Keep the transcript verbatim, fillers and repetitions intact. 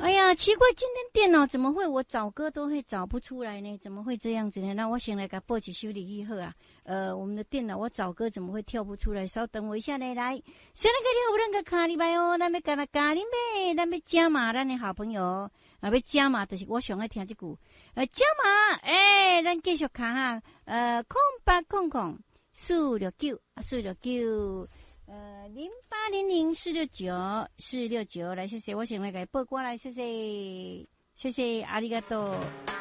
哎呀，奇怪，今天电脑怎么会我找歌都会找不出来呢？怎么会这样子呢？那我先来给报起修理一下啊。呃，我们的电脑我找歌怎么会跳不出来？稍等我一下来，来，虽然个你好，那个卡里拜哦，咱们干了咖喱咩？咱们加码，咱的好朋友啊，要加码就是我上爱听这句，呃，加码，诶、欸，咱继续看哈，呃，空八空空四六九四六九。呃，零八零零四六九四六九，来谢谢，我先来给报过来，谢谢，谢谢，阿里嘎多。